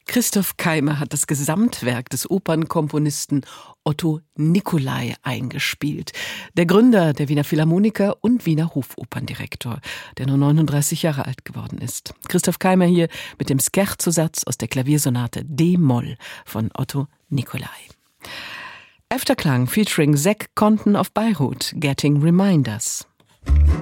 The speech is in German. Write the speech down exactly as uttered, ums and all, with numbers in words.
Christoph Keimer hat das Gesamtwerk des Opernkomponisten Otto Nicolai eingespielt. Der Gründer der Wiener Philharmoniker und Wiener Hofoperndirektor, der nur neununddreißig Jahre alt geworden ist. Christoph Keimer hier mit dem Scherzo-Satz aus der Klaviersonate D-Moll von Otto Nicolai. Afterklang featuring Zack Conton of Beirut, Getting Reminders.